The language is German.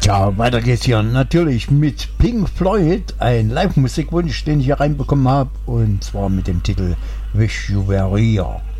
Tja, weiter geht's hier natürlich mit Pink Floyd, ein Live-Musikwunsch, den ich hier reinbekommen habe, und zwar mit dem Titel Wish You Were Here.